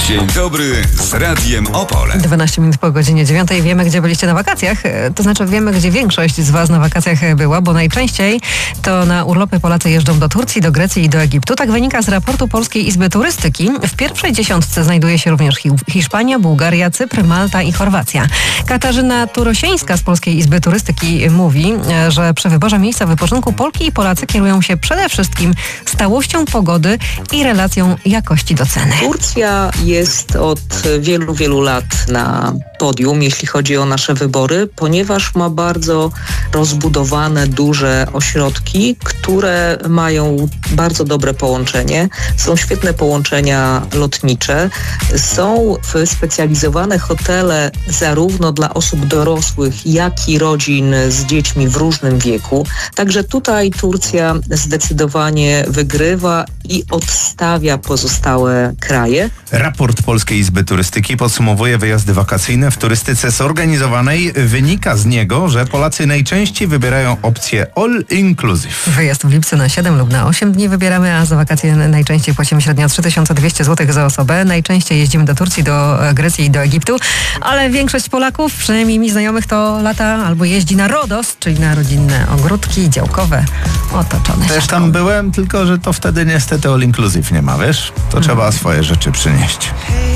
Dzień dobry z Radiem Opole. 12 minut po godzinie 9. Wiemy, gdzie byliście na wakacjach. To znaczy wiemy, gdzie większość z was na wakacjach była, bo najczęściej to na urlopy Polacy jeżdżą do Turcji, do Grecji i do Egiptu. Tak wynika z raportu Polskiej Izby Turystyki. W pierwszej dziesiątce znajduje się również Hiszpania, Bułgaria, Cypr, Malta i Chorwacja. Katarzyna Turosieńska z Polskiej Izby Turystyki mówi, że przy wyborze miejsca wypoczynku Polki i Polacy kierują się przede wszystkim stałością pogody i relacją jakości do ceny. Turcja jest od wielu, wielu lat na podium, jeśli chodzi o nasze wybory, ponieważ ma bardzo rozbudowane, duże ośrodki, które mają bardzo dobre połączenie. Są świetne połączenia lotnicze. Są wyspecjalizowane hotele zarówno dla osób dorosłych, jak i rodzin z dziećmi w różnym wieku. Także tutaj Turcja zdecydowanie wygrywa i odstawia pozostałe kraje. Raport Polskiej Izby Turystyki podsumowuje wyjazdy wakacyjne w turystyce zorganizowanej. Wynika z niego, że Polacy najczęściej wybierają opcję all inclusive. Wyjazd w lipcu na 7 lub na 8 dni wybieramy, a za wakacje najczęściej płacimy średnio 3200 zł za osobę. Najczęściej jeździmy do Turcji, do Grecji i do Egiptu, ale większość Polaków, przynajmniej mi znajomych, to lata albo jeździ na Rodos, czyli na rodzinne ogródki działkowe otoczone Też siatką. tam byłem, tylko że to wtedy niestety all inclusive nie ma, wiesz? To trzeba swoje rzeczy przynieść.